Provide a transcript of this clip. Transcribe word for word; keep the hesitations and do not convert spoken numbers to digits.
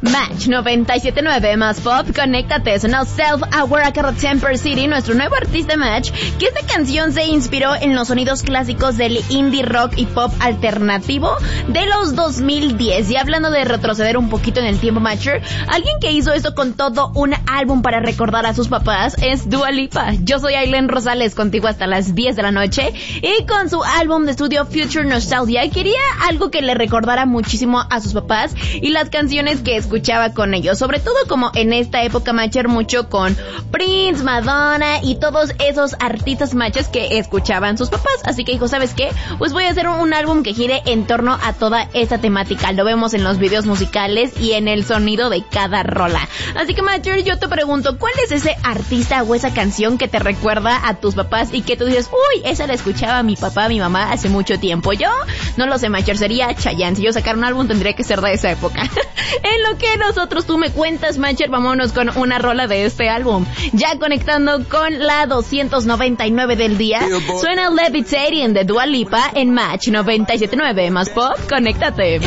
Match noventa y siete punto nueve más pop, conéctate, sonó Self Aware acá de Temper City, nuestro nuevo artista Match, que esta canción se inspiró en los sonidos clásicos del indie rock y pop alternativo de los dos mil diez. Y hablando de retroceder un poquito en el tiempo, Matcher, alguien que hizo esto con todo un álbum para recordar a sus papás es Dua Lipa. Yo soy Aileen Rosales, contigo hasta las diez de la noche, y con su álbum de estudio Future Nostalgia quería algo que le recordara muchísimo a sus papás y las canciones que escuchaba con ellos, sobre todo como en esta época, Matcher, mucho con Prince, Madonna y todos esos artistas machos que escuchaban sus papás. Así que dijo, ¿sabes qué? Pues voy a hacer un, un álbum que gire en torno a toda esta temática. Lo vemos en los videos musicales y en el sonido de cada rola. Así que, Matcher, yo te pregunto, ¿cuál es ese artista o esa canción que te recuerda a tus papás y que tú dices, uy, esa la escuchaba mi papá, mi mamá hace mucho tiempo? Yo no lo sé, Matcher, sería Chayanne. Si yo sacara un álbum tendría que ser de esa época. En lo que nosotros tú me cuentas, Matcher, vámonos con una rola de este álbum. Ya conectando con la doscientos noventa y nueve del día, suena Levitating de Dua Lipa en Match noventa y siete punto nueve más pop, conéctate.